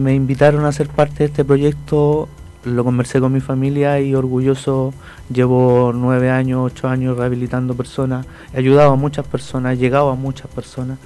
me invitaron a ser parte de este proyecto, lo conversé con mi familia y orgulloso, llevo 9 años, 8 años rehabilitando personas, he ayudado a muchas personas, he llegado a muchas personas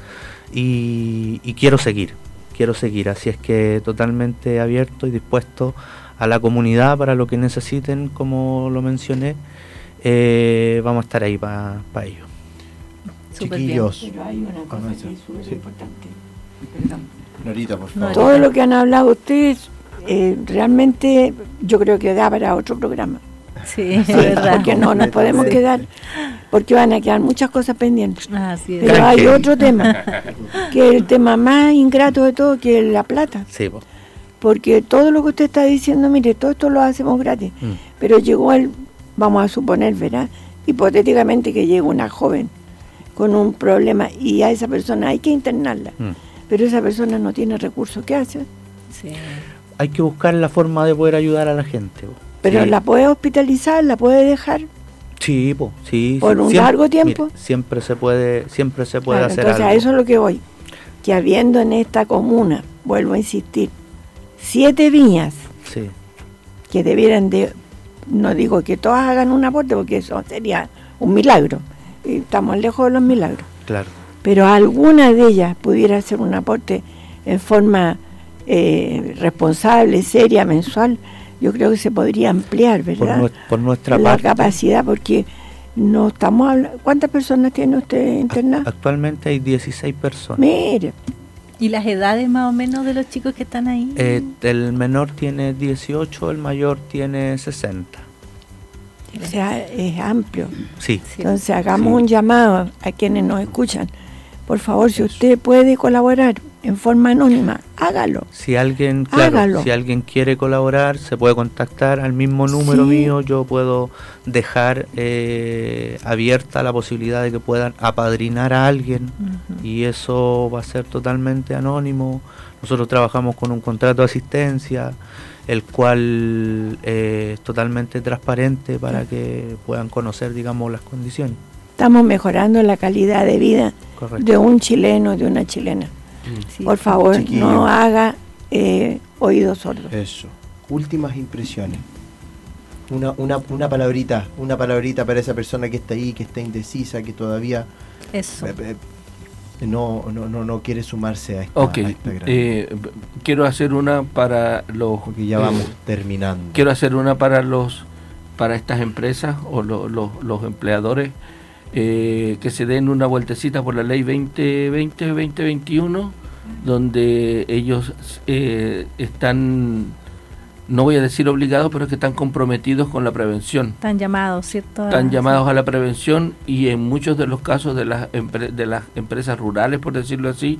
y quiero seguir, así es que totalmente abierto y dispuesto a la comunidad para lo que necesiten, como lo mencioné, vamos a estar ahí para ello. Chiquillos. Pero hay una cosa que es súper importante. Perdón. Norita, por favor. Todo lo que han hablado ustedes, realmente yo creo que da para otro programa. Sí, es verdad. Porque no nos podemos quedar, porque van a quedar muchas cosas pendientes. Así es. Pero hay otro tema, que es el tema más ingrato de todo, que es la plata. Sí, pues. Porque todo lo que usted está diciendo, mire, todo esto lo hacemos gratis. Pero llegó vamos a suponer, ¿verdad? Hipotéticamente que llega una joven con un problema y a esa persona hay que internarla. Pero esa persona no tiene recursos, ¿qué hace? Sí. Hay que buscar la forma de poder ayudar a la gente. Pero sí. la puede hospitalizar, la puede dejar Sí, sí. por un largo tiempo. Mire, siempre se puede Claro, hacer entonces algo. a eso es lo que voy. Que habiendo en esta comuna, vuelvo a insistir, 7 viñas Sí, que debieran de, no digo que todas hagan un aporte porque eso sería un milagro. Y estamos lejos de los milagros. claro. Pero alguna de ellas pudiera hacer un aporte en forma responsable, seria, mensual, yo creo que se podría ampliar, ¿verdad? Por nuestra la parte. capacidad, porque no estamos hablando. ¿Cuántas personas tiene usted internadas? Actualmente hay 16 personas. Mire, ¿Y las edades más o menos de los chicos que están ahí? El menor tiene 18, el mayor tiene 60. o sea, es amplio. Sí, Sí. Entonces hagamos Sí. un llamado a quienes nos escuchan. Por favor, si usted puede colaborar en forma anónima, hágalo. si alguien Hágalo. quiere colaborar, se puede contactar al mismo número Sí. mío. Yo puedo dejar abierta la posibilidad de que puedan apadrinar a alguien. Y eso va a ser totalmente anónimo. Nosotros trabajamos con un contrato de asistencia, el cual es totalmente transparente para que puedan conocer, digamos, las condiciones. Estamos mejorando la calidad de vida Correcto. de un chileno, de una chilena. Sí. Por favor, Chiquillo. no haga oídos sordos. Eso. Últimas impresiones. Una palabrita para esa persona que está ahí, que está indecisa, que todavía Eso. no quiere sumarse a esta, Ok, a esta gran... quiero hacer una para los... porque ya vamos terminando. Quiero hacer una para estas empresas o los empleadores que se den una vueltecita por la ley 2020-2021, donde ellos están, no voy a decir obligados, pero que están comprometidos con la prevención. Están llamados, ¿cierto? Están llamados a la prevención, y en muchos de los casos de las empresas rurales, por decirlo así,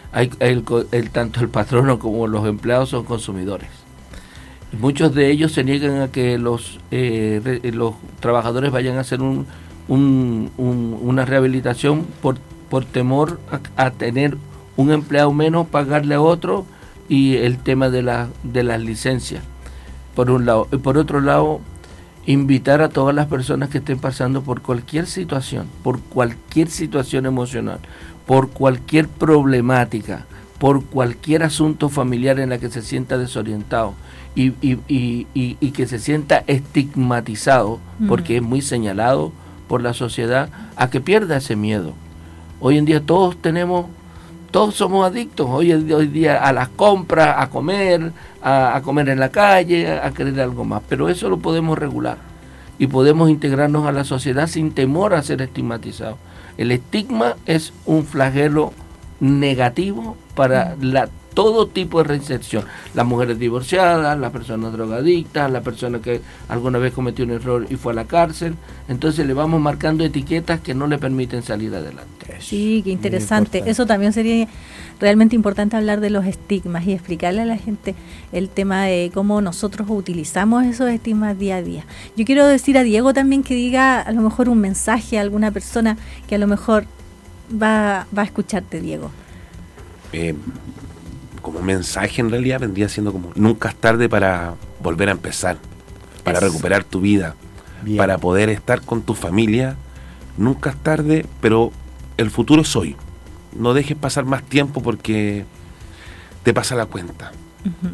tanto el patrono como los empleados son consumidores. Muchos de ellos se niegan a que los trabajadores vayan a hacer una rehabilitación por temor a tener un empleado menos, pagarle a otro, y el tema de las licencias, por un lado. Y por otro lado, invitar a todas las personas que estén pasando por cualquier situación emocional, por cualquier problemática, por cualquier asunto familiar en la que se sienta desorientado y que se sienta estigmatizado, porque es muy señalado por la sociedad, a que pierda ese miedo. Hoy en día todos somos adictos hoy día a las compras, a comer en la calle, a querer algo más, pero eso lo podemos regular y podemos integrarnos a la sociedad sin temor a ser estigmatizados. El estigma es un flagelo negativo para todo tipo de reinserción. Las mujeres divorciadas, las personas drogadictas, la persona que alguna vez cometió un error y fue a la cárcel. Entonces le vamos marcando etiquetas que no le permiten salir adelante. Sí, qué interesante. Eso también sería realmente importante, hablar de los estigmas y explicarle a la gente el tema de cómo nosotros utilizamos esos estigmas día a día. Yo quiero decir a Diego también que diga a lo mejor un mensaje a alguna persona que a lo mejor va a escucharte, Diego. Como mensaje, en realidad vendría siendo como: nunca es tarde para volver a empezar, para recuperar tu vida, Bien. para poder estar con tu familia. Nunca es tarde, pero el futuro es hoy. No dejes pasar más tiempo porque te pasa la cuenta.